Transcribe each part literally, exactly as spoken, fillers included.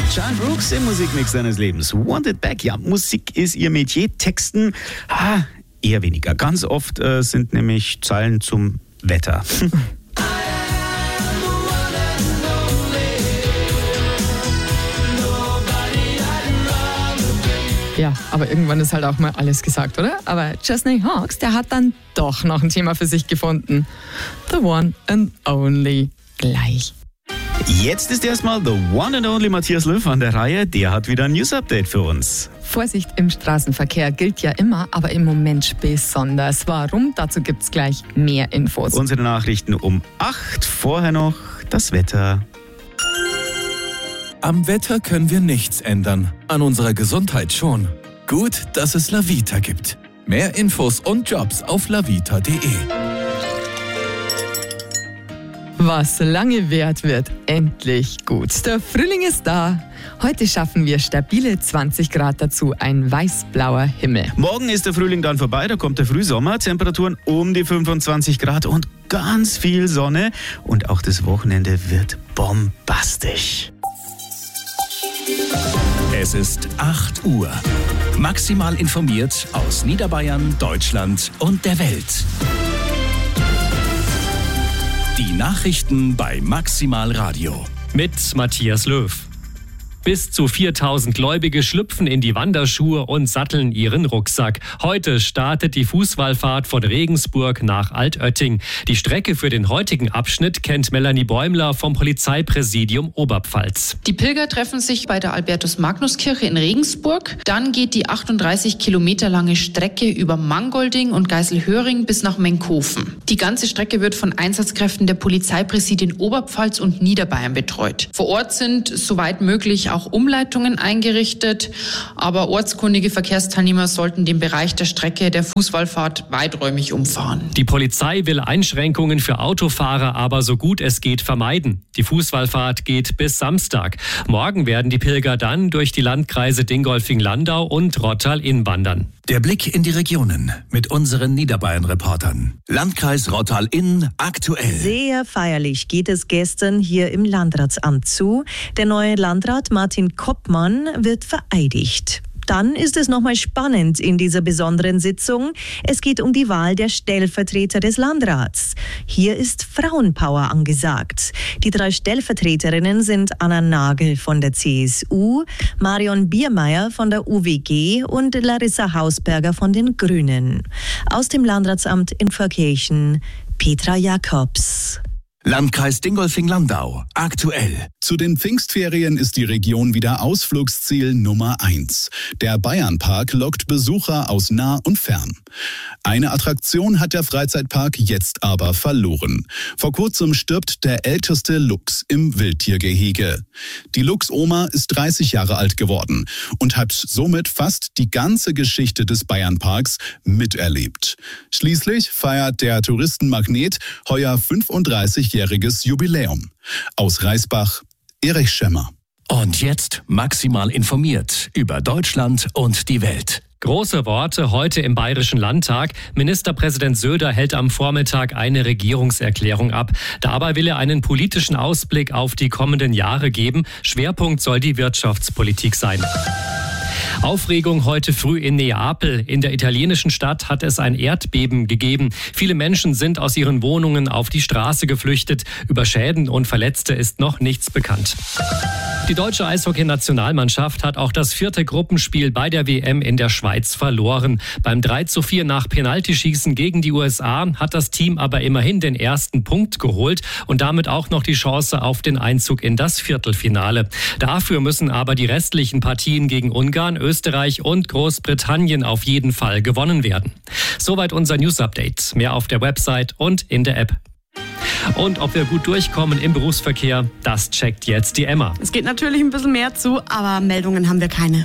John Brooks im Musikmix seines Lebens. Want It Back. Ja, Musik ist ihr Metier. Texten ah, eher weniger. Ganz oft äh, sind nämlich Zeilen zum Wetter. Ja, aber irgendwann ist halt auch mal alles gesagt, oder? Aber Chesney Hawkes, der hat dann doch noch ein Thema für sich gefunden. The One and Only gleich. Jetzt ist erstmal The One and Only Matthias Löw an der Reihe. Der hat wieder ein News-Update für uns. Vorsicht im Straßenverkehr gilt ja immer, aber im Moment besonders. Warum? Dazu gibt's gleich mehr Infos. Unsere Nachrichten um acht. Vorher noch das Wetter. Am Wetter können wir nichts ändern, an unserer Gesundheit schon. Gut, dass es Lavita gibt. Mehr Infos und Jobs auf lavita punkt de. Was lange währt, wird endlich gut. Der Frühling ist da. Heute schaffen wir stabile zwanzig Grad, dazu ein weiß-blauer Himmel. Morgen ist der Frühling dann vorbei, da kommt der Frühsommer. Temperaturen um die fünfundzwanzig Grad und ganz viel Sonne. Und auch das Wochenende wird bombastisch. Es ist acht Uhr. Maximal informiert aus Niederbayern, Deutschland und der Welt. Die Nachrichten bei Maximal Radio. Mit Matthias Löw. Bis zu viertausend Gläubige schlüpfen in die Wanderschuhe und satteln ihren Rucksack. Heute startet die Fußwallfahrt von Regensburg nach Altötting. Die Strecke für den heutigen Abschnitt kennt Melanie Bäumler vom Polizeipräsidium Oberpfalz. Die Pilger treffen sich bei der Albertus-Magnus-Kirche in Regensburg. Dann geht die achtunddreißig Kilometer lange Strecke über Mangolding und Geiselhöring bis nach Menkhofen. Die ganze Strecke wird von Einsatzkräften der Polizeipräsidien Oberpfalz und Niederbayern betreut. Vor Ort sind, soweit möglich, auch Umleitungen eingerichtet, aber ortskundige Verkehrsteilnehmer sollten den Bereich der Strecke der Fußwallfahrt weiträumig umfahren. Die Polizei will Einschränkungen für Autofahrer aber so gut es geht vermeiden. Die Fußwallfahrt geht bis Samstag. Morgen werden die Pilger dann durch die Landkreise Dingolfing-Landau und Rottal-Inn wandern. Der Blick in die Regionen mit unseren Niederbayern-Reportern. Landkreis Rottal-Inn aktuell. Sehr feierlich geht es gestern hier im Landratsamt zu. Der neue Landrat Martin Koppmann wird vereidigt. Dann ist es nochmal spannend in dieser besonderen Sitzung. Es geht um die Wahl der Stellvertreter des Landrats. Hier ist Frauenpower angesagt. Die drei Stellvertreterinnen sind Anna Nagel von der C S U, Marion Biermeier von der U W G und Larissa Hausberger von den Grünen. Aus dem Landratsamt in Pfarrkirchen, Petra Jakobs. Landkreis Dingolfing-Landau aktuell. Zu den Pfingstferien ist die Region wieder Ausflugsziel Nummer eins. Der Bayernpark lockt Besucher aus nah und fern. Eine Attraktion hat der Freizeitpark jetzt aber verloren. Vor kurzem stirbt der älteste Luchs im Wildtiergehege. Die Luchsoma ist dreißig Jahre alt geworden und hat somit fast die ganze Geschichte des Bayernparks miterlebt. Schließlich feiert der Touristenmagnet heuer fünfunddreißigjähriges Jubiläum. Aus Reisbach, Erich Schemmer. Und jetzt maximal informiert über Deutschland und die Welt. Große Worte heute im Bayerischen Landtag. Ministerpräsident Söder hält am Vormittag eine Regierungserklärung ab. Dabei will er einen politischen Ausblick auf die kommenden Jahre geben. Schwerpunkt soll die Wirtschaftspolitik sein. Aufregung heute früh in Neapel. In der italienischen Stadt hat es ein Erdbeben gegeben. Viele Menschen sind aus ihren Wohnungen auf die Straße geflüchtet. Über Schäden und Verletzte ist noch nichts bekannt. Die deutsche Eishockey-Nationalmannschaft hat auch das vierte Gruppenspiel bei der W M in der Schweiz verloren. Beim drei zu vier nach Penaltyschießen gegen die U S A hat das Team aber immerhin den ersten Punkt geholt und damit auch noch die Chance auf den Einzug in das Viertelfinale. Dafür müssen aber die restlichen Partien gegen Ungarn, Österreich und Großbritannien auf jeden Fall gewonnen werden. Soweit unser News-Update. Mehr auf der Website und in der App. Und ob wir gut durchkommen im Berufsverkehr, das checkt jetzt die Emma. Es geht natürlich ein bisschen mehr zu, aber Meldungen haben wir keine.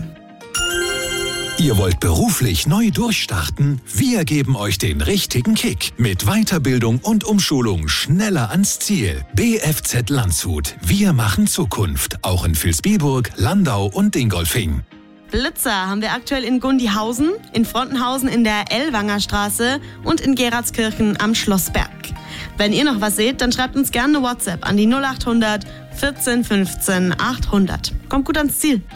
Ihr wollt beruflich neu durchstarten? Wir geben euch den richtigen Kick. Mit Weiterbildung und Umschulung schneller ans Ziel. B F Z Landshut. Wir machen Zukunft. Auch in Vilsbiburg, Landau und Dingolfing. Blitzer haben wir aktuell in Gundihausen, in Frontenhausen in der Ellwanger Straße und in Geratskirchen am Schlossberg. Wenn ihr noch was seht, dann schreibt uns gerne eine WhatsApp an die null acht hundert vierzehn fünfzehn achthundert. Kommt gut ans Ziel.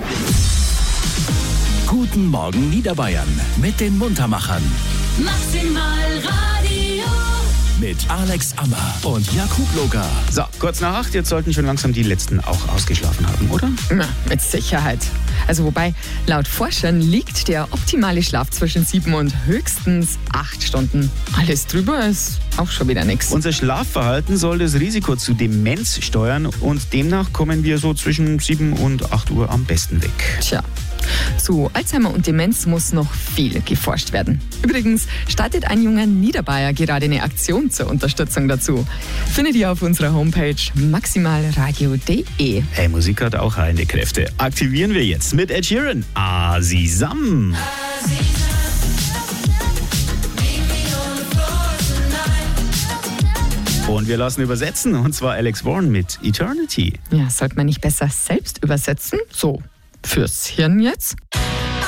Guten Morgen Niederbayern mit den Muntermachern. Maximal Radio. Mit Alex Ammer und Jakub Loga. So, kurz nach acht, jetzt sollten schon langsam die Letzten auch ausgeschlafen haben, oder? Na, mit Sicherheit. Also wobei, laut Forschern liegt der optimale Schlaf zwischen sieben und höchstens acht Stunden. Alles drüber ist auch schon wieder nichts. Unser Schlafverhalten soll das Risiko zu Demenz steuern und demnach kommen wir so zwischen sieben und acht Uhr am besten weg. Tja. Zu Alzheimer und Demenz muss noch viel geforscht werden. Übrigens startet ein junger Niederbayer gerade eine Aktion zur Unterstützung dazu. Findet ihr auf unserer Homepage maximalradio punkt de. Hey, Musik hat auch heilende Kräfte. Aktivieren wir jetzt mit Ed Sheeran. Azizam. Und wir lassen übersetzen, und zwar Alex Warren mit Eternity. Ja, sollte man nicht besser selbst übersetzen? So, fürs Hirn jetzt?